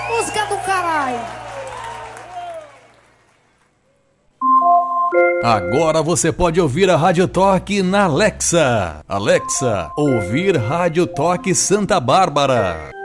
Música do caralho. Agora você pode ouvir a Rádio Toque na Alexa. Alexa, ouvir Rádio Toque Santa Bárbara.